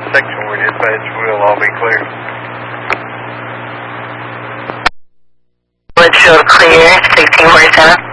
section where dispatch will all be clear. Would show clear, 1647.